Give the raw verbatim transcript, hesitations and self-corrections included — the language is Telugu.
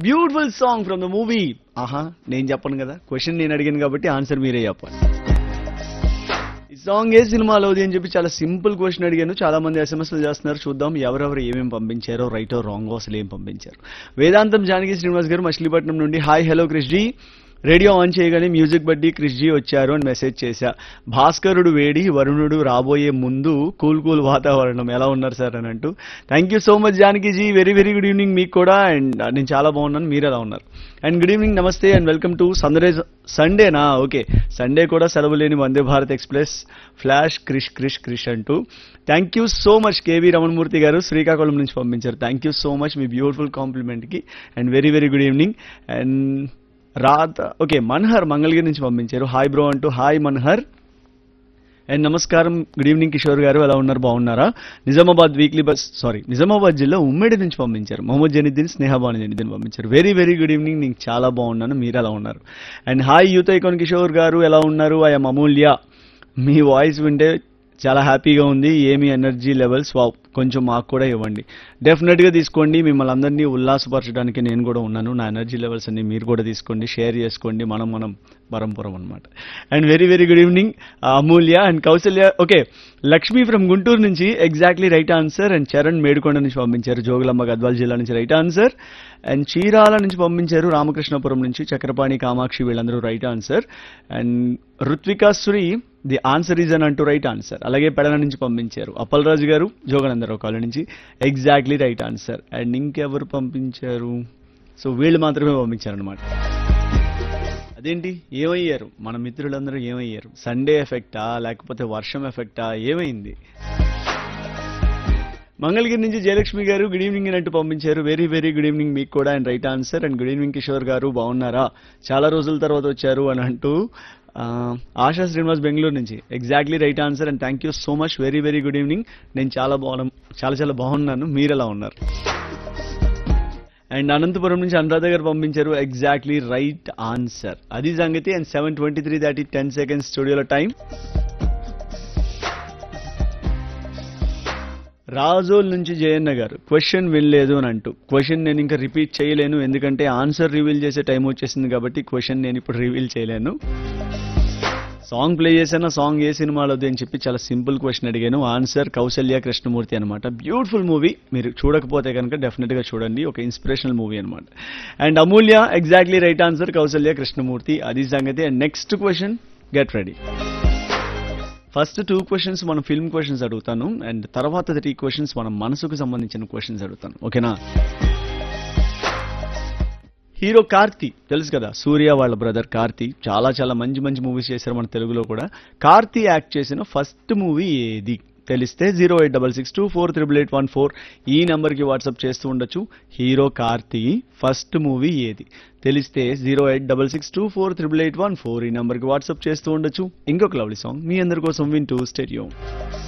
Beautiful song from the movie. ఆహా, నేను చెప్పను కదా, క్వశ్చన్ నేను అడిగాను కాబట్టి ఆన్సర్ మీరే చెప్పాలి. ఈ సాంగ్ ఏ సినిమాలోది అని చెప్పి చాలా సింపుల్ క్వశ్చన్ అడిగాను. చాలా మంది ఎస్ఎంఎస్లు చేస్తున్నారు. చూద్దాం ఎవరెవరు ఏమేమి పంపించారో, రైటో రాంగో అసలు ఏం పంపించారు. వేదాంతం జానకి శ్రీనివాస్ గారు మచిలీపట్నం నుండి hi hello Krish G, radio on చేయగానే మ్యూజిక్ బట్టి క్రిష్ జీ వచ్చారు అని మెసేజ్ చేశా. భాస్కరుడు వేడి వరుణుడు రాబోయే ముందు కూల్ కూల్ వాతావరణం ఎలా ఉన్నారు సార్ అని అంటూ. Thank you so much Janaki G, very very good evening మీకు కూడా. అండ్ నేను చాలా బాగున్నాను, మీరు ఎలా ఉన్నారు? అండ్ గుడ్ ఈవినింగ్, నమస్తే and welcome to Sunday. సండేనా? Okay, Sunday కూడా సెలవు లేని వందే భారత్ ఎక్స్ప్రెస్ ఫ్లాష్ క్రిష్ క్రిష్ క్రిష్ అంటూ. Thank you so much KV Ramanamurthy గారు శ్రీకాకుళం నుంచి పంపించారు. Thank you so much me beautiful కాంప్లిమెంట్కి. And very very good evening. And రాత ఓకే మన్హర్ మంగళగిరి నుంచి పంపించారు. హాయ్ బ్రో అంటూ. హాయ్ మన్హర్ అండ్ నమస్కారం, గుడ్ ఈవినింగ్ కిషోర్ గారు, ఎలా ఉన్నారు, బాగున్నారా? Nizamabad weekly bus sorry Nizamabad జిల్లా ఉమ్మడి నుంచి పంపించారు. మొహమ్మద్ జనీద్దీన్ స్నేహబాను జనీద్దీన్ పంపించారు. వెరీ వెరీ గుడ్ ఈవినింగ్, నేను చాలా బాగున్నాను, మీరు ఎలా ఉన్నారు? And hi youth icon Kishore గారు, ఎలా ఉన్నారు? ఐఎమ్ అమూల్య, మీ వాయిస్ వింటే చాలా హ్యాపీగా ఉంది. ఏమి ఎనర్జీ లెవెల్స్, వావ్, కొంచెం మాకు కూడా ఇవ్వండి. డెఫినెట్గా తీసుకోండి, మిమ్మల్ని అందరినీ ఉల్లాసపరచడానికి నేను కూడా ఉన్నాను. నా ఎనర్జీ లెవెల్స్ అన్ని మీరు కూడా తీసుకోండి, షేర్ చేసుకోండి. మనం మనం పరంపురం అనమాట. And very very good evening Amulya and Kaushalya. Okay, Lakshmi from Guntur నుంచి exactly right answer. And Charan మేడుకొండ నుంచి పంపించారు. జోగులమ్మ గద్వాల్ జిల్లా నుంచి రైట్ ఆన్సర్. అండ్ చీరాల నుంచి పంపించారు. రామకృష్ణపురం నుంచి చక్రపాణి కామాక్షి, వీళ్ళందరూ right answer. And రుత్వికాశ్రీ the answer is అని అంటూ రైట్ ఆన్సర్. అలాగే పెడల నుంచి పంపించారు అప్పలరాజు గారు జోగనందరావు కాలేజ్ నుంచి ఎగ్జాక్ట్లీ రైట్ ఆన్సర్. అండ్ ఇంకెవరు పంపించారు? సో వీళ్ళు మాత్రమే పంపించారనమాట. అదేంటి, ఏమయ్యారు మన మిత్రులందరూ? ఏమయ్యారు? సండే ఎఫెక్టా లేకపోతే వర్షం ఎఫెక్టా, ఏమైంది? మంగళగిరి నుంచి జయలక్ష్మి గారు గుడ్ ఈవినింగ్ అని అంటూ పంపించారు. వెరీ వెరీ గుడ్ ఈవినింగ్ మీకు కూడా. And right answer. And good evening Kishore గారు, బాగున్నారా? చాలా రోజుల తర్వాత వచ్చారు అని అంటూ ఆశా శ్రీనివాస్ బెంగళూరు నుంచి exactly right answer. And thank you so much, very very good evening. నేను చాలా బాగున్నాను, చాలా చాలా బాగున్నాను, మీరు ఎలా ఉన్నారు? అండ్ అనంతపురం నుంచి అనురాధ గారు పంపించారు ఎగ్జాక్ట్లీ రైట్ ఆన్సర్. అది సంగతి. అండ్ సెవెన్ ట్వంటీ త్రీ దాటి టెన్ సెకండ్స్ స్టూడియోలో టైం. రాజోల్ నుంచి జయన్న గారు క్వశ్చన్ వినలేదు అని అంటూ. క్వశ్చన్ నేను ఇంకా రిపీట్ చేయలేను, ఎందుకంటే ఆన్సర్ రివీల్ చేసే టైం వచ్చేసింది కాబట్టి క్వశ్చన్ నేను ఇప్పుడు రివీల్ చేయలేను. సాంగ్ ప్లే చేశాను, సాంగ్ ఏ సినిమాలోది అని చెప్పి చాలా సింపుల్ క్వశ్చన్ అడిగాను. ఆన్సర్ కౌసల్య కృష్ణమూర్తి అనమాట. బ్యూటిఫుల్ మూవీ, మీరు చూడకపోతే కనుక డెఫినెట్గా చూడండి, ఒక ఇన్స్పిరేషనల్ మూవీ అనమాట. And Amulya exactly right answer, Kaushalya Krishnamurthy, అది సంగతి. And next question, get ready. First two questions మనం ఫిల్మ్ క్వశ్చన్స్ అడుగుతాను. అండ్ తర్వాత త్రీ క్వశ్చన్స్ మనం మనసుకు సంబంధించిన క్వశ్చన్స్ అడుగుతాను, ఓకేనా? హీరో కార్తీ తెలుసు కదా, సూర్య వాళ్ళ బ్రదర్ కార్తీ. చాలా చాలా మంచి మంచి మూవీస్ చేశారు మన తెలుగులో కూడా. కార్తీ యాక్ట్ చేసిన ఫస్ట్ మూవీ ఏది తెలిస్తే zero eight double six two four triple eight one four ఈ నెంబర్కి వాట్సాప్ చేస్తూ ఉండొచ్చు. హీరో కార్తీ ఫస్ట్ మూవీ ఏది తెలిస్తే zero eight double six two four triple eight one four ఈ నెంబర్కి వాట్సాప్ చేస్తూ ఉండొచ్చు. ఇంకొక లవ్లీ సాంగ్ మీ అందరి కోసం వింటూ స్టేడియం.